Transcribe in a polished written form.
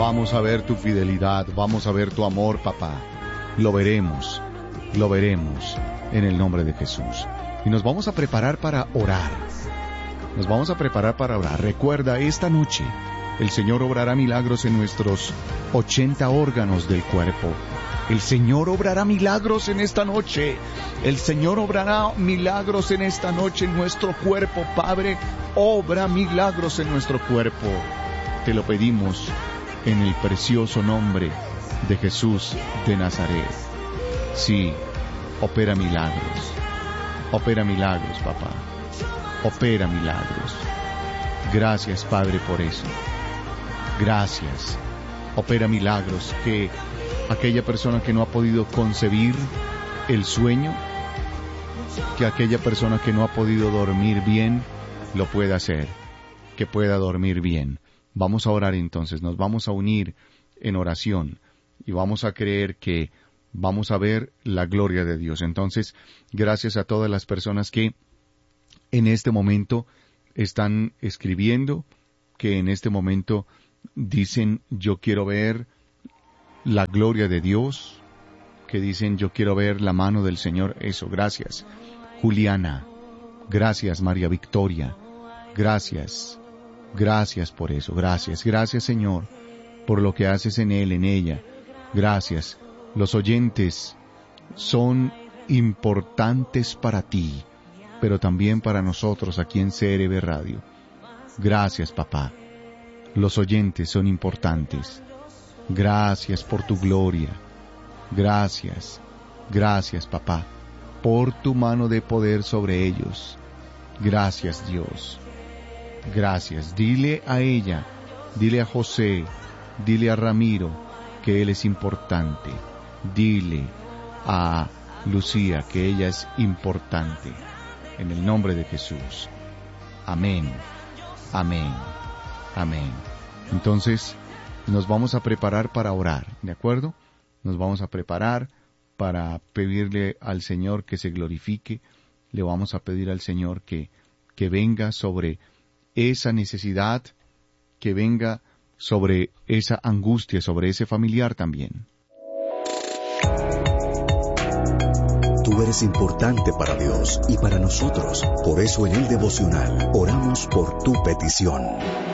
Vamos a ver tu fidelidad, vamos a ver tu amor, papá. Lo veremos en el nombre de Jesús. Y nos vamos a preparar para orar. Recuerda, esta noche el Señor obrará milagros en nuestros 80 órganos del cuerpo. El Señor obrará milagros en esta noche. El Señor obrará milagros en esta noche en nuestro cuerpo. Padre, obra milagros en nuestro cuerpo. Te lo pedimos en el precioso nombre de Jesús de Nazaret. Sí, opera milagros. Opera milagros, papá. Opera milagros. Gracias, Padre, por eso. Gracias. Opera milagros, que aquella persona que no ha podido concebir el sueño, que aquella persona que no ha podido dormir bien, lo pueda hacer, que pueda dormir bien. Vamos a orar entonces, nos vamos a unir en oración y vamos a creer que vamos a ver la gloria de Dios. Entonces, gracias a todas las personas que en este momento están escribiendo, que en este momento dicen yo quiero ver la gloria de Dios, que dicen yo quiero ver la mano del Señor. Eso, gracias Juliana, gracias María Victoria, gracias por eso, gracias Señor por lo que haces en él, en ella. Gracias. Los oyentes son importantes para ti, pero también para nosotros aquí en CRB Radio. Gracias, papá. Los oyentes son importantes. Gracias por tu gloria. Gracias, papá, por tu mano de poder sobre ellos. Gracias, Dios. Gracias. Dile a ella, dile a José, dile a Ramiro que él es importante. Dile a Lucía que ella es importante. En el nombre de Jesús. Amén. Amén. Amén. Entonces, nos vamos a preparar para orar, ¿de acuerdo? Nos vamos a preparar para pedirle al Señor que se glorifique. Le vamos a pedir al Señor que venga sobre esa necesidad, que venga sobre esa angustia, sobre ese familiar también. Tú eres importante para Dios y para nosotros. Por eso en el devocional oramos por tu petición.